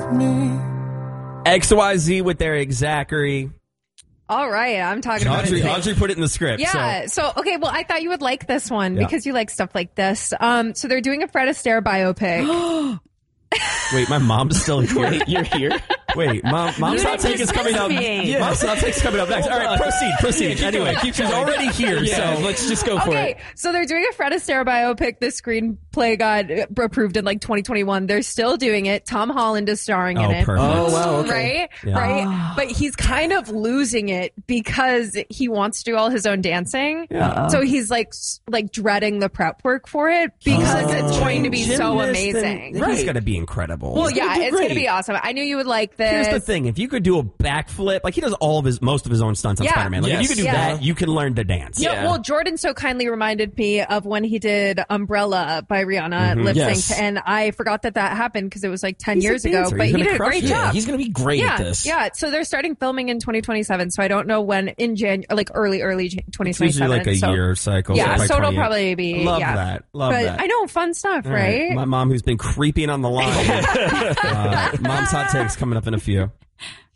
XYZ with their Zachary. All right, I'm talking about it. Audrey put it in the script. Yeah. So, okay, well, I thought you would like this one because you like stuff like this. So they're doing a Fred Astaire biopic. Wait, my mom's still here. Wait, you're here? Wait, mom's hot take is coming up. Yeah, mom's hot take is coming up next. All right, proceed. Anyway, she's already here, so let's just go for it. So they're doing a Fred Astaire biopic. The screenplay got approved in like 2021. They're still doing it. Tom Holland is starring in it. Perfect. Oh, wow, okay. Right? But he's kind of losing it because he wants to do all his own dancing. Yeah. So he's like dreading the prep work for it because it's going to be so amazing. He's going to be incredible. Well, yeah, it's going to be awesome. I knew you would like this. Here's the thing. If you could do a backflip, like he does most of his own stunts on Spider-Man. Like if you could do that, you can learn to dance. Yeah. Well, Jordan so kindly reminded me of when he did Umbrella by Rihanna lip sync, and I forgot that happened because it was like 10 years ago, but he did a great job. He's going to be great at this. Yeah. So they're starting filming in 2027, so I don't know when in January, like early 2027. It's usually like a year cycle. Yeah, so it'll probably be. Love that. I know, fun stuff, right? My mom, who's been creeping on the line. Mom's hot takes coming up in a few.